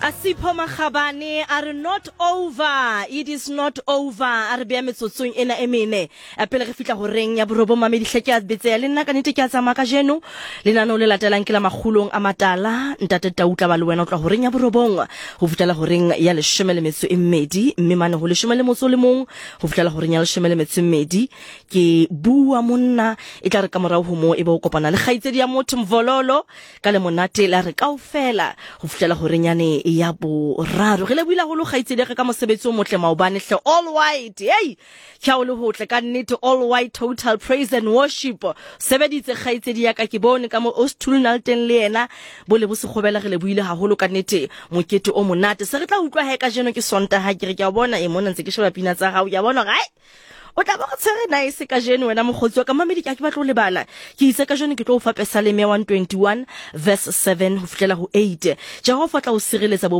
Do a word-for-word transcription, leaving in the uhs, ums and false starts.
Asipho Makhabane are not over. It is not over. Are bea metsotsong ena e mene. A pele re fitla ho reng ya borobo mamedi hleke a betseya le nna ka nete ke a tsamaya ka jeno. Lenano le latelang ke la magulong a matala. Ntate Tautla ba le wena o tla ho reng ya borobong. Ho fitela ho reng ya leshome le metso e mmedi. Mme mane ho leshome le motso le mong. Ho fitela ho reng ya leshome le metso e mmedi. Ke bua monna e tla re ka morao ho mo e bo kopana le kgaitsedi ya motho Mvololo. Ka le monate la re kaofela. Ho fitela ho reng yane ya boraro re le buila ho lo kgaitsedi ka mosebetsi o motle maobane hle all white hey kya o le hotle ka nnete all white total praise and worship sebeditse kgaitsedi ya ka ke bone ka mo Ostulnalten le yena bo le bo se gobela re le buile haholo ka nnete mokete o monate se re tla utlwa he ka jeno ke sonta ha ke re ke a bona e mona ntse ke sheba pina tsa hao ya bona hai o tla ba go tsere nice ka jeno wena mogotsi wa ka mamedi ke a ke batlo le bala ke itse ka jeno ke tlo o fa Psalm one twenty-one verse seven ho fitlela ho eight Jehova tla o sireletsa